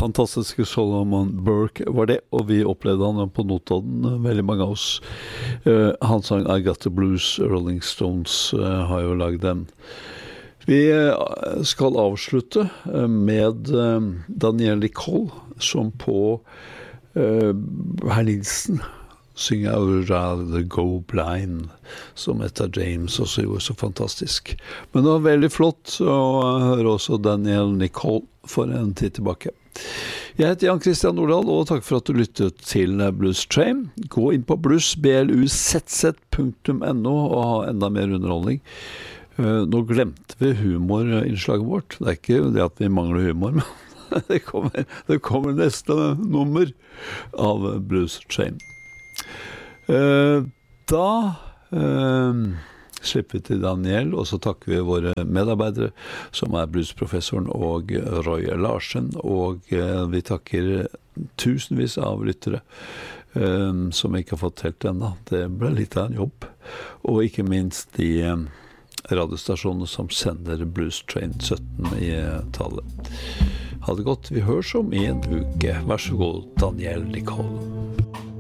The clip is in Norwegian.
fantastiske Solomon Burke var det, og vi opplevde han på Notodden, veldig mange av oss. Han sang I Got the Blues, Rolling Stones har jo laget den. Vi skal avslutte med Daniel Nicole, som på Herr Nilsen synger I Would Rather Go Blind, som Etta James også gjorde så fantastisk. Men det var veldig flott å høre også Daniel Nicole for en tid tilbake. Jeg heter Jan Christian Nordahl, og takk for at du lyttet til Blues Train. Gå inn på bluesbluzz.no og ha enda mer underholdning. Nå glemte vi humorinnslaget vårt. Det ikke det at vi mangler humor, men det kommer neste nummer av Blues Train. Da slipper vi til Daniel, og så takker vi våre medarbeidere, som bluesprofessoren og Roy Larsen, og vi takker tusenvis av lyttere som ikke har fått helt enda. Det ble litt av en jobb, og ikke minst de radiostasjonene som sender Blues Train 17 i tallet. Ha det godt, vi høres om i en uke. Vær så god, Daniel Nicole.